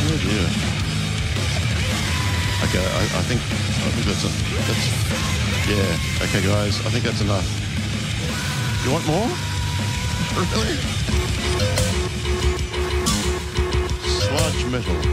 Oh dear. Okay, I think that's yeah. Okay, guys, I think that's enough. You want more? Really? Sludge metal.